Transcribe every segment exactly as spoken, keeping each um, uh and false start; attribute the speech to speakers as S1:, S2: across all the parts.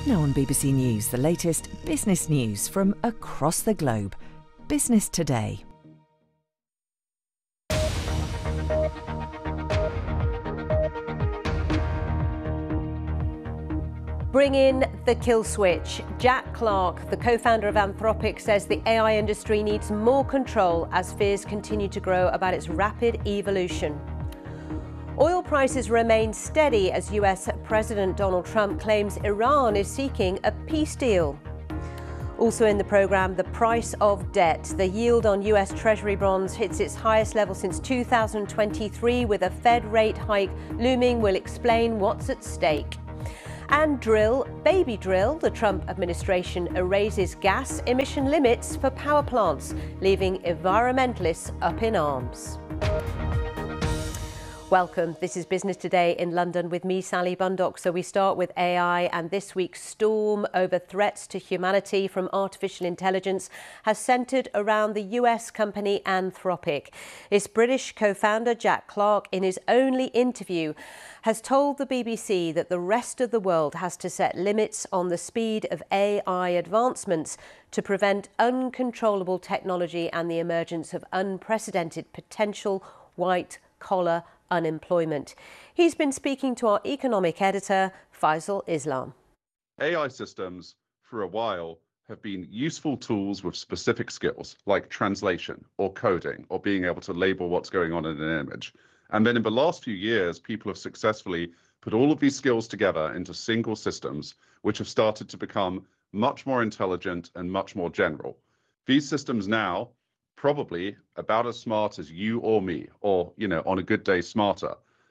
S1: Now on B B C News, the latest business news from across the globe. Business Today.
S2: Bring in the kill switch. Jack Clark, the co-founder of Anthropic, says the A I industry needs more control as fears continue to grow about its rapid evolution. Oil prices remain steady as U S President Donald Trump claims Iran is seeking a peace deal. Also in the programme, the price of debt. The yield on U S Treasury bonds hits its highest level since two thousand twenty-three, with a Fed rate hike looming. We'll explain what's at stake. And drill, baby drill, the Trump administration raises gas emission limits for power plants, leaving environmentalists up in arms. Welcome. This is Business Today in London with me, Sally Bundock. So we start with A I, and this week's storm over threats to humanity from artificial intelligence has centred around the U S company Anthropic. Its British co-founder, Jack Clark, in his only interview, has told the B B C that the rest of the world has to set limits on the speed of A I advancements to prevent uncontrollable technology and the emergence of unprecedented potential white-collar unemployment. He's been speaking to our economic editor, Faisal Islam.
S3: A I systems, for a while, have been useful tools with specific skills, like translation or coding or being able to label what's going on in an image. And then in the last few years, people have successfully put all of these skills together into single systems, which have started to become much more intelligent and much more general. These systems now probably about as smart as you or me, or, you know, on a good day, smarter.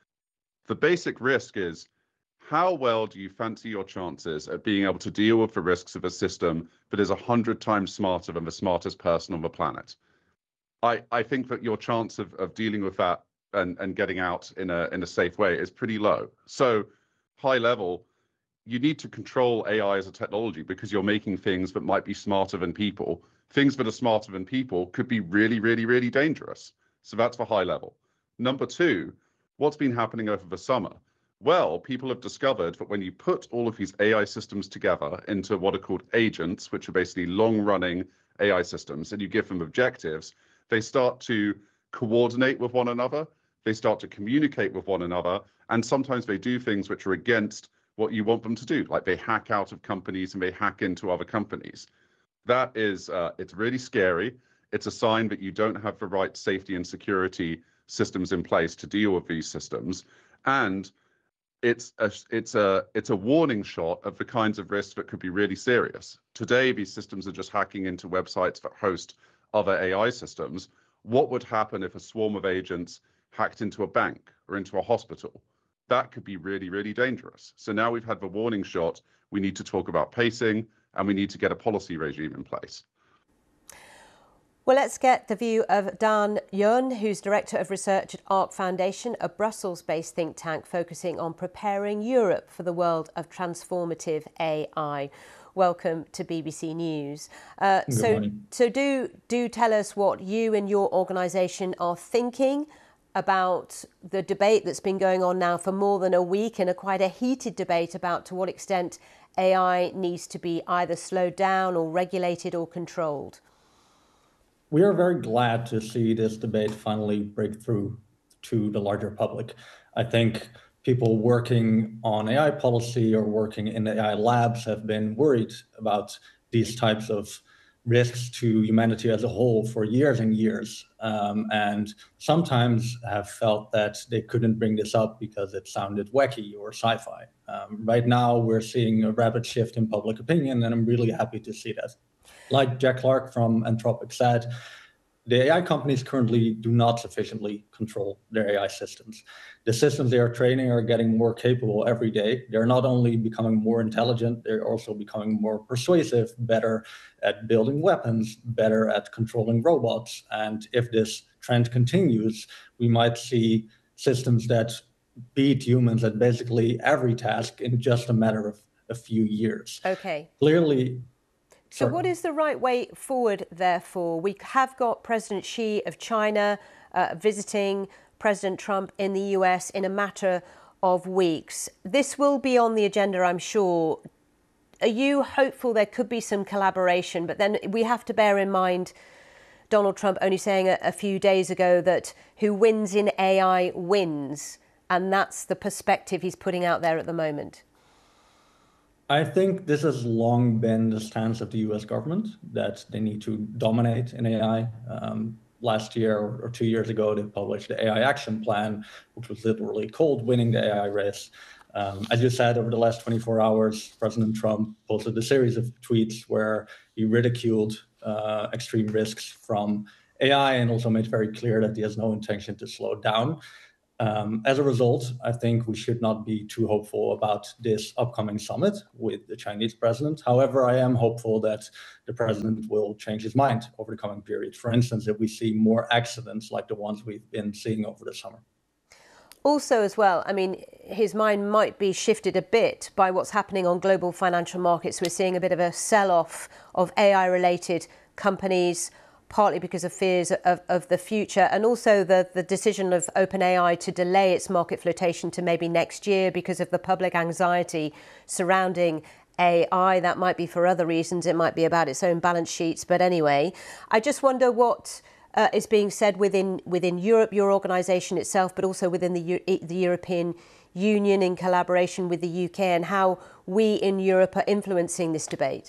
S3: The basic risk is, how well do you fancy your chances at being able to deal with the risks of a system that is a hundred times smarter than the smartest person on the planet? I, I think that your chance of, of dealing with that and, and getting out in a, in a safe way is pretty low. So high level, you need to control A I as a technology because you're making things that might be smarter than people. Things that are smarter than people could be really, really, really dangerous. So that's for high level. Number two, what's been happening over the summer? Well, people have discovered that when you put all of these A I systems together into what are called agents, which are basically long-running A I systems, and you give them objectives, they start to coordinate with one another, they start to communicate with one another, and sometimes they do things which are against what you want them to do, like they hack out of companies and they hack into other companies. That is, uh, it's really scary. It's a sign that you don't have the right safety and security systems in place to deal with these systems. And it's a, it's a, it's a warning shot of the kinds of risks that could be really serious. Today, these systems are just hacking into websites that host other A I systems. What would happen if a swarm of agents hacked into a bank or into a hospital? That could be really, really dangerous. So now we've had the warning shot. We need to talk about pacing, and we need to get a policy regime in place.
S2: Well, let's get the view of Dan Yun, who's Director of Research at ARC Foundation, a Brussels-based think tank focusing on preparing Europe for the world of transformative A I. Welcome to B B C News. Uh,
S4: Good
S2: so,
S4: morning.
S2: so do do tell us what you and your organisation are thinking about the debate that's been going on now for more than a week, and a quite a heated debate about to what extent A I needs to be either slowed down or regulated or controlled.
S4: We are very glad to see this debate finally break through to the larger public. I think people working on A I policy or working in A I labs have been worried about these types of risks to humanity as a whole for years and years, um, and sometimes have felt that they couldn't bring this up because it sounded wacky or sci-fi. Um, right now, we're seeing a rapid shift in public opinion, and I'm really happy to see that. Like Jack Clark from Anthropic said, the A I companies currently do not sufficiently control their A I systems. The systems they are training are getting more capable every day. They're not only becoming more intelligent, they're also becoming more persuasive, better at building weapons, better at controlling robots. And if this trend continues, we might see systems that beat humans at basically every task in just a matter of a few years.
S2: Okay.
S4: Clearly,
S2: So what is the right way forward, therefore? We have got President Xi of China uh, visiting President Trump in the U S in a matter of weeks. This will be on the agenda, I'm sure, are you hopeful there could be some collaboration? But then we have to bear in mind Donald Trump only saying a, a few days ago that who wins in A I wins. And that's the perspective he's putting out there at the moment.
S4: I think this has long been the stance of the U S government, that they need to dominate in A I. Um, last year or two years ago, they published the A I Action Plan, which was literally called winning the A I race. Um, as you said, over the last twenty-four hours, President Trump posted a series of tweets where he ridiculed uh, extreme risks from A I and also made very clear that he has no intention to slow down. Um, as a result, I think we should not be too hopeful about this upcoming summit with the Chinese president. However, I am hopeful that the president will change his mind over the coming period. For instance, if we see more accidents like the ones we've been seeing over the summer.
S2: Also, as well, I mean, his mind might be shifted a bit by what's happening on global financial markets. We're seeing a bit of a sell-off of A I-related companies, partly because of fears of, of the future, and also the, the decision of OpenAI to delay its market flotation to maybe next year because of the public anxiety surrounding A I. That might be for other reasons. It might be about its own balance sheets. But anyway, I just wonder what uh, is being said within within Europe, your organisation itself, but also within the, the European Union in collaboration with the U K, and how we in Europe are influencing this debate.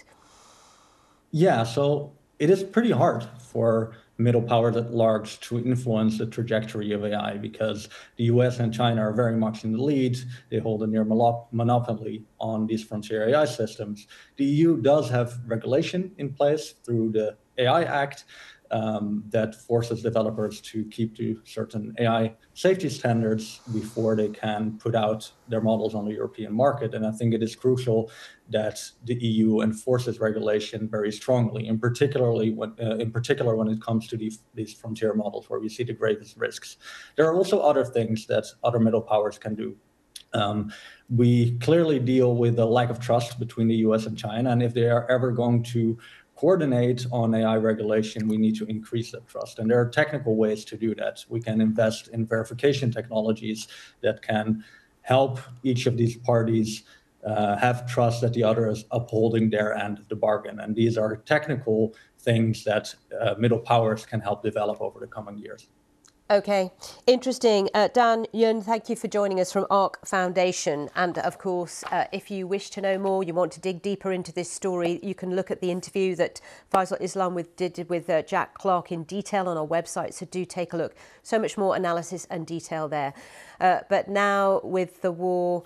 S4: Yeah, so it is pretty hard for middle powers at large to influence the trajectory of A I because the U S and China are very much in the lead. They hold a near monopoly on these frontier A I systems. The E U does have regulation in place through the A I Act um, that forces developers to keep to certain A I safety standards before they can put out their models on the European market. And I think it is crucial that the E U enforces regulation very strongly, in particularly when, uh, in particular when it comes to these, these frontier models where we see the greatest risks. There are also other things that other middle powers can do. Um, we clearly deal with a lack of trust between the U S and China, and if they are ever going to coordinate on A I regulation, we need to increase that trust. And there are technical ways to do that. We can invest in verification technologies that can help each of these parties uh, have trust that the other is upholding their end of the bargain. And these are technical things that uh, middle powers can help develop over the coming years.
S2: Okay, interesting. Uh, Dan Yun, thank you for joining us from ARC Foundation. And of course, uh, if you wish to know more, you want to dig deeper into this story, you can look at the interview that Faisal Islam with, did with uh, Jack Clark in detail on our website. So do take a look. So much more analysis and detail there. Uh, but now with the war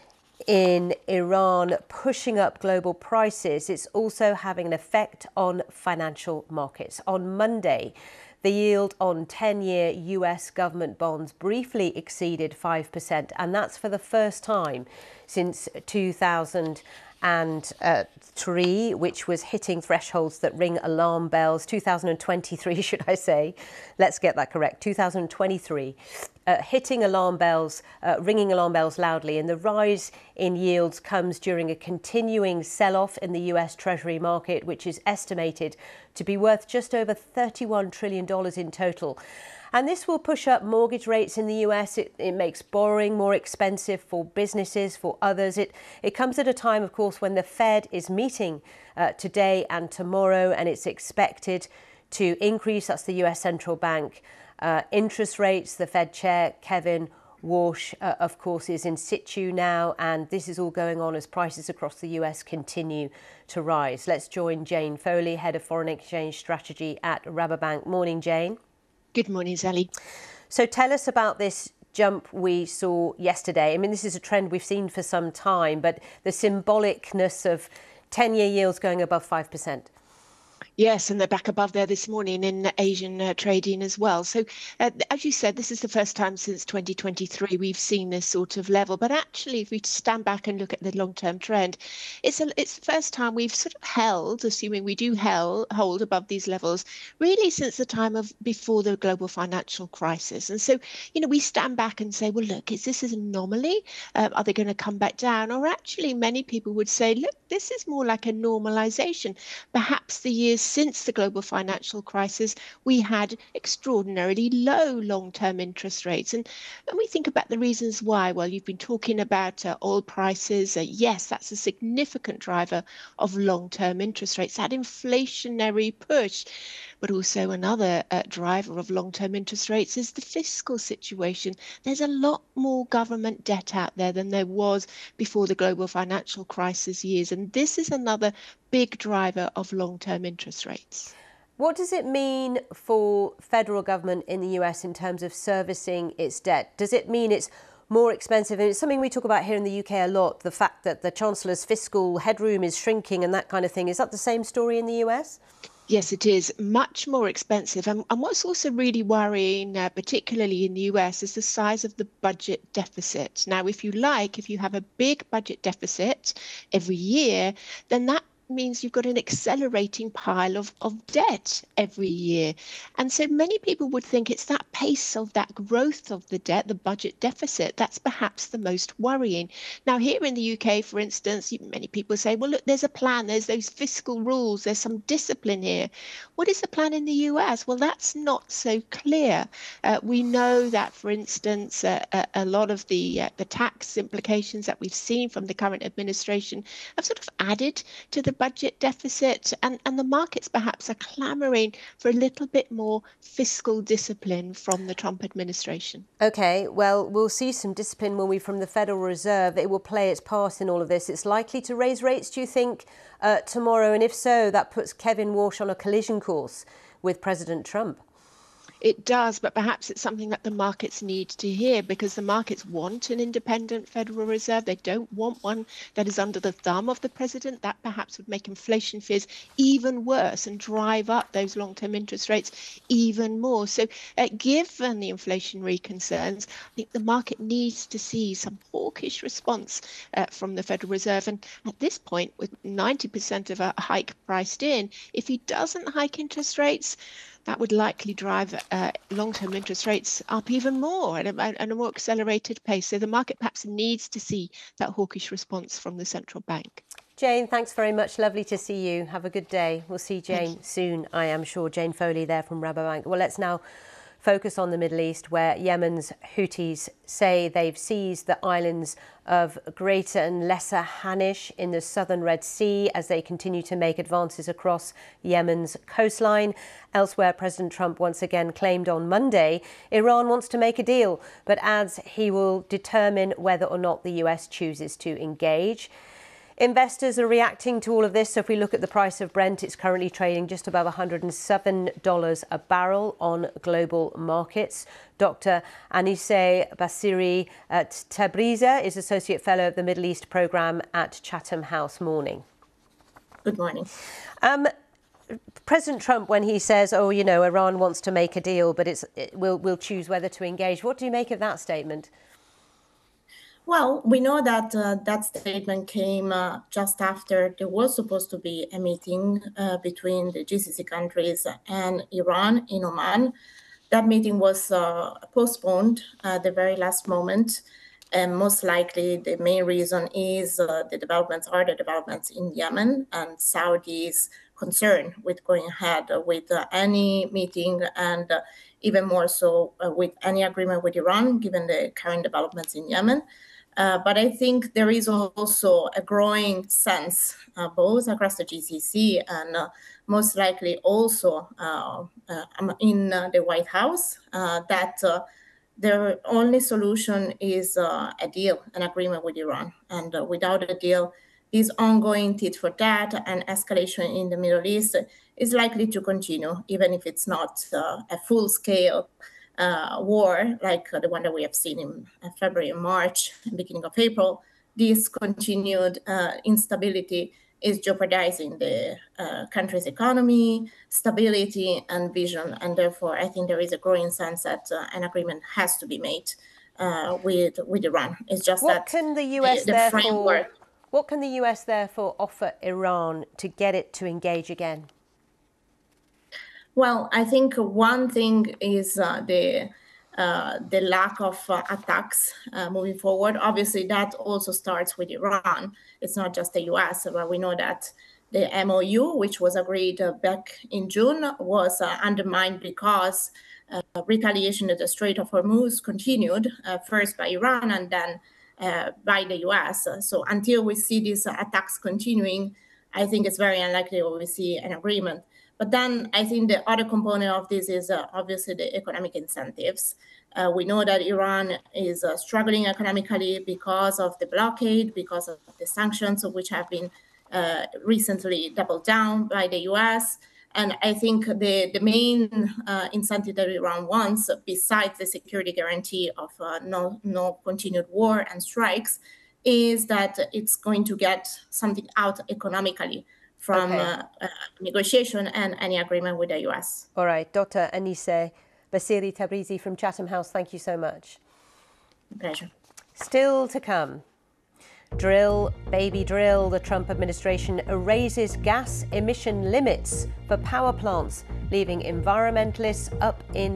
S2: in Iran pushing up global prices, it's also having an effect on financial markets. On Monday, the yield on ten-year U S government bonds briefly exceeded five percent, and that's for the first time since two thousand three, which was hitting thresholds that ring alarm bells. two thousand twenty-three, should I say? Let's get that correct. two thousand twenty-three, uh, hitting alarm bells, uh, ringing alarm bells loudly. And the rise in yields comes during a continuing sell-off in the U S Treasury market, which is estimated to be worth just over thirty-one trillion dollars in total. And this will push up mortgage rates in the U S. It, it makes borrowing more expensive for businesses, for others. It, it comes at a time, of course, when the Fed is meeting uh, today and tomorrow, and it's expected to increase, that's the U S Central Bank, uh, interest rates. The Fed chair, Kevin Warsh, uh, of course, is in situ now, and this is all going on as prices across the U S continue to rise. Let's join Jane Foley, Head of Foreign Exchange Strategy at Rabobank. Morning, Jane.
S5: Good morning, Sally.
S2: So tell us about this jump we saw yesterday. I mean, this is a trend we've seen for some time, but the symbolicness of ten-year yields going above five percent.
S5: Yes, and they're back above there this morning in Asian uh, trading as well. So, uh, as you said, this is the first time since twenty twenty-three we've seen this sort of level. But actually, if we stand back and look at the long-term trend, it's a, it's the first time we've sort of held, assuming we do held, hold above these levels, really since the time of before the global financial crisis. And so, you know, we stand back and say, well, look, is this an anomaly? Uh, are they going to come back down? Or actually, many people would say, look, this is more like a normalization. Perhaps the years since the global financial crisis, we had extraordinarily low long-term interest rates. And when we think about the reasons why, well, you've been talking about uh, oil prices. Uh, yes, that's a significant driver of long-term interest rates, that inflationary push. But also another uh, driver of long-term interest rates is the fiscal situation. There's a lot more government debt out there than there was before the global financial crisis years. And this is another big driver of long-term interest rates.
S2: What does it mean for federal government in the U S in terms of servicing its debt? Does it mean it's more expensive? And it's something we talk about here in the U K a lot, the fact that the Chancellor's fiscal headroom is shrinking and that kind of thing. Is that the same story in the U S?
S5: Yes, it is much more expensive. And, and what's also really worrying, uh, particularly in the U S, is the size of the budget deficit. Now, if you like, if you have a big budget deficit every year, then that means you've got an accelerating pile of, of debt every year. And so many people would think it's that pace of that growth of the debt, the budget deficit, that's perhaps the most worrying. Now, here in the U K, for instance, many people say, well, look, there's a plan, there's those fiscal rules, there's some discipline here. What is the plan in the U S? Well, that's not so clear. Uh, we know that, for instance, uh, a, a lot of the, uh, the tax implications that we've seen from the current administration have sort of added to the budget deficit, and, and the markets perhaps are clamoring for a little bit more fiscal discipline from the Trump administration.
S2: OK, well, we'll see some discipline, will we, from the Federal Reserve. It will play its part in all of this. It's likely to raise rates, do you think, uh, tomorrow? And if so, that puts Kevin Walsh on a collision course with President Trump.
S5: It does, but perhaps it's something that the markets need to hear, because the markets want an independent Federal Reserve. They don't want one that is under the thumb of the president. That perhaps would make inflation fears even worse and drive up those long-term interest rates even more. So uh, given the inflationary concerns, I think the market needs to see some hawkish response uh, from the Federal Reserve. And at this point, with ninety percent of a hike priced in, if he doesn't hike interest rates, that would likely drive uh, long-term interest rates up even more at a, at a more accelerated pace. So the market perhaps needs to see that hawkish response from the central bank.
S2: Jane, thanks very much. Lovely to see you. Have a good day. We'll see Jane soon, I am sure. Jane Foley there from Rabobank. Well, let's now focus on the Middle East, where Yemen's Houthis say they've seized the islands of Greater and Lesser Hanish in the southern Red Sea as they continue to make advances across Yemen's coastline. Elsewhere, President Trump once again claimed on Monday Iran wants to make a deal, but adds he will determine whether or not the U S chooses to engage. Investors are reacting to all of this. So if we look at the price of Brent, it's currently trading just above one hundred seven dollars a barrel on global markets. Doctor Anise Basiri at Tabriza is Associate Fellow of the Middle East Programme at Chatham House. Morning.
S6: Good morning.
S2: Um, President Trump, when he says, oh, you know, Iran wants to make a deal, but it's it, we'll, we'll choose whether to engage. What do you make of that statement?
S6: Well, we know that uh, that statement came uh, just after there was supposed to be a meeting uh, between the G C C countries and Iran in Oman. That meeting was uh, postponed at the very last moment. And most likely the main reason is uh, the developments are the developments in Yemen and Saudi's concern with going ahead with uh, any meeting and uh, even more so uh, with any agreement with Iran, given the current developments in Yemen. Uh, but I think there is also a growing sense, uh, both across the G C C and uh, most likely also uh, uh, in uh, the White House, uh, that uh, the only solution is uh, a deal, an agreement with Iran. And uh, without a deal, this ongoing tit for tat and escalation in the Middle East is likely to continue, even if it's not uh, a full-scale Uh, war like uh, the one that we have seen in uh, February and March and beginning of April. This continued uh, instability is jeopardizing the uh, country's economy, stability, and vision. And therefore, I think there is a growing sense that uh, an agreement has to be made uh, with with Iran. It's just
S2: what
S6: that
S2: can the U S
S6: the, the
S2: therefore,
S6: framework.
S2: What can the U S therefore offer Iran to get it to engage again?
S6: Well, I think one thing is uh, the uh, the lack of uh, attacks uh, moving forward. Obviously, that also starts with Iran. It's not just the U S, but we know that the M O U, which was agreed uh, back in June, was uh, undermined because uh, retaliation at the Strait of Hormuz continued, uh, first by Iran and then uh, by the U S. So until we see these attacks continuing, I think it's very unlikely we will see an agreement. But then I think the other component of this is uh, obviously the economic incentives. Uh, we know that Iran is uh, struggling economically because of the blockade, because of the sanctions, which have been uh, recently doubled down by the U S. And I think the, the main uh, incentive that Iran wants, besides the security guarantee of uh, no, no continued war and strikes, is that it's going to get something out economically from okay. uh, uh, negotiation and any agreement with the U S.
S2: All right, Doctor Anise Bassiri Tabrizi from Chatham House, thank you so much.
S6: Pleasure.
S2: Still to come. Drill, baby drill. The Trump administration raises gas emission limits for power plants, leaving environmentalists up in